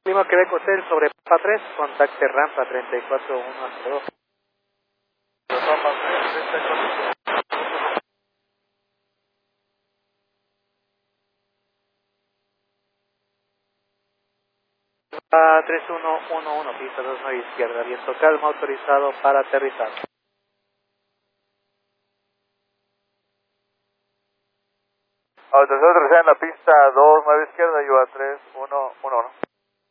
Lima Quebec Hotel sobre Papa 3, contacte rampa 34102. Papa 3, 34. 3111, pista 29 izquierda, viento calma, autorizado para aterrizar. Autorizado a aterrizar en la pista 29 izquierda, lleva 3111.